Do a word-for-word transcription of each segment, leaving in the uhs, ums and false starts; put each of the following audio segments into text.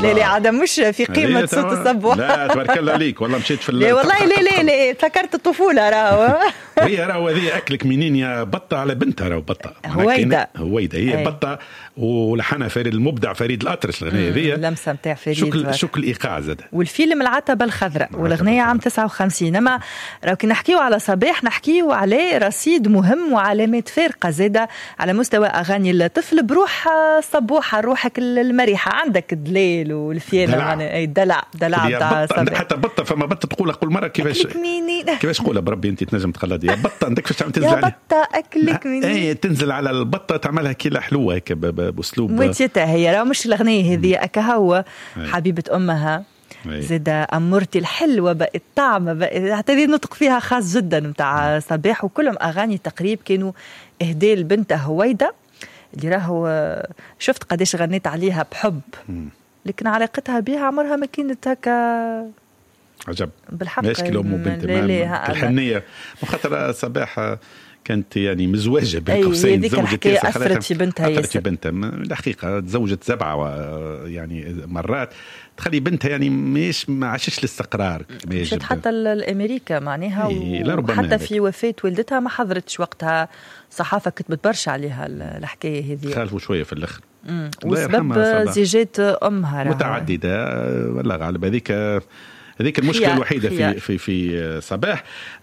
لا لا عاد مش في قيمة صوت الصبوح. لا تبارك الله عليك والله مشيت في لا والله لا لا لا فكرت الطفولة راهو. هي راهو هذه أكلك منين يا بطة على بنتها راهو بطة هويدا هويدا هي بطة ولحنها فريد المبدع فريد الأطرش الأغنية هذه لمسة نتاع فريد شكل شكل إيقاع زاد. والفيلم العتبة الخضراء والأغنية عام تسعة وخمسين. أما راهو كي نحكيو على صباح نحكيو على رصيد مهم وعلامات فارقة زادة على مستوى أغاني الطفل بروح صبوحة روحك المريحة. عندك الدليل والفيانة أي دلع دلع بتاع صباح. حتى بطة فما بطة تقولها كل مرة كيفاش كيفاش تقولها بربي أنت تنجم تخلدي يا بطة عندك فاش تعمل تنزل يا بطة أكلك مني. أي تنزل على البطة تعملها كيلا حلوة هيك بأسلوب موتيتها هي راه مش الأغنية هذه أكهوة حبيبة أمها زادة أمورتي الحلوة بقت طعمة بقت حتى ذي نطق فيها خاص جدا متاع صباح وكلهم أغاني تقريب كانوا إهداء لبنته هويدا اللي راهو شفت قديش غنيت عليها بحب لكن علاقتها بها عمرها ما كانت هكا عجب بالحق ماشي لو مو بنت الحنية وخاطر صباح كانت يعني مزواجة بين قوسين أي زوجت أثرت في بنتها أثرت في بنتها الحقيقة تزوجت سبعة يعني مرات تخلي بنتها يعني مش ما عاشش الاستقرار مشت حتى الأمريكا معناها وحتى في وفاة والدتها ما حضرتش وقتها صحافة كتبت برشا عليها الحكاية هذه خالفوا شوية في الآخر وسبب زيجات أمها متعددة والله غالب هذيك هذيك المشكلة الوحيدة في في في صباح.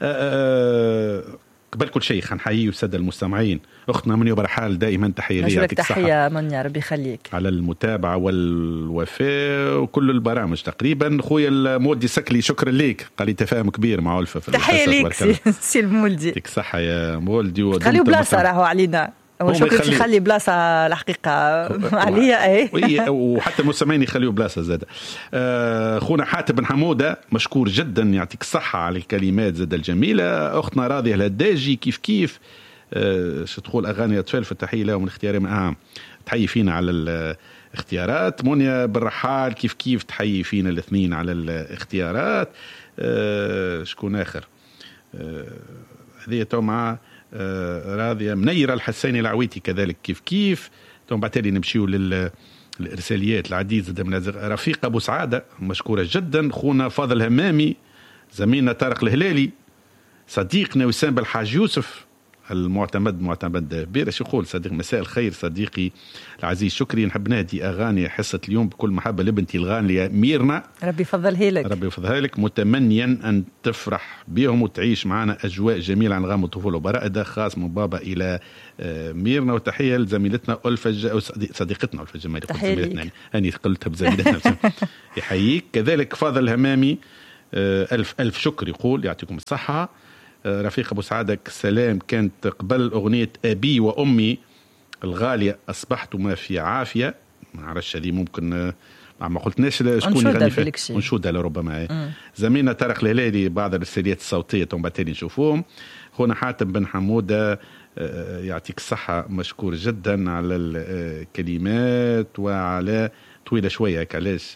أه قبل كل شيء خنحيي وسادة المستمعين أختنا منيا برحال دائما تحية لي يعطيك تحية منيا ربي يخليك على المتابعة والوفاء وكل البرامج تقريبا. خويا المولدي سكلي شكرا ليك قال لي تفاهم كبير مع ألفة تحية ليك سي المولدي يعطيك صحة يا مولدي خليو بلاصة راهو علينا هو شكرا يخلي... يخلي بلاصة الحقيقة عليا ايه وحتى المستمعين يخليوا بلاصة زادة. آه خونا حاتم بن حمودة مشكور جدا يعطيك الصحة على الكلمات زادة الجميلة. أختنا راضية الهداجي كيف كيف آه شتقول أغاني أطفال في التحية لهم الاختيار معهم تحيي فينا على الاختيارات. منيا بالرحال كيف كيف تحيي فينا الاثنين على الاختيارات. آه شكون آخر آه هذه تو مع آه راضية منيرة الحسيني العويتي كذلك كيف كيف. ثم بعتالي نمشيو للإرساليات العديد زاد من رفيق أبو سعادة مشكورة جدا. خونا فاضل همامي زميلنا طارق الهلالي صديقنا وسام بالحاج يوسف المعتمد معتمد بيرش يقول صديق مساء الخير صديقي العزيز شكري نحب نهدي أغاني حصة اليوم بكل محبة لبنتي الغالية ميرنا ربي يفضلها لك ربي يفضلها لك متمنيا أن تفرح بهم وتعيش معنا أجواء جميلة عن غام الطفولة وبرائدة خاص من بابا إلى ميرنا. وتحية لزميلتنا ألفة أو صديقتنا ألفة جمالي تحية أني قلتها بزميلتنا يحييك كذلك. فاضل همامي ألف ألف شكر يقول يعطيكم الصحة. رفيق أبو سعادة سلام كانت قبل أغنية أبي وأمي الغالية أصبحت ما في عافية ما عرفش هذه ممكن ما قلتناش شكون يغني فيها ونشودها لربما زميلنا طارق الهلالي بعض الرساليات الصوتية تنبعتلي نشوفوهم. خونا حاتم بن حمودة يعطيك الصحة مشكور جدا على الكلمات وعلى طويلة شوية علاش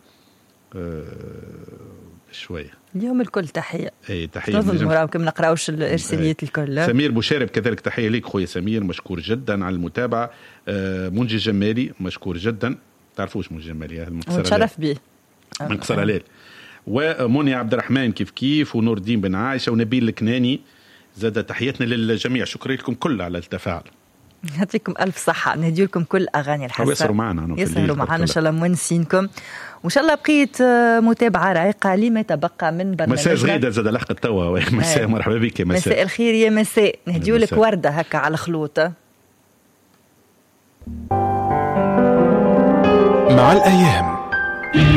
شوية اليوم الكل تحية اي تحية نظن مراكم ما نقراوش الارساليات الكل. سمير بوشارب كذلك تحية ليك خويا سمير مشكور جدا على المتابعة. آه منجي جمالي مشكور جدا تعرفوش منجي جمالي متشرف به من قصر الليل. ومنيا عبد الرحمن كيف كيف ونور الدين بن عايشة ونبيل الكناني زاد تحياتنا للجميع شكرا لكم كل على التفاعل يعطيكم ألف صحة نهدي لكم كل أغاني الحسن ويسروا معنا يسروا معنا إن شاء الله موانسينكم وإن شاء الله بقيت متابعة رايقة لما تبقى من برنامجنا. مساء غيدة زاد لحق التوا مساء مرحبا بك مساء مساء الخير يا مساء نهدي لك وردة هكا على خلوطة مع الأيام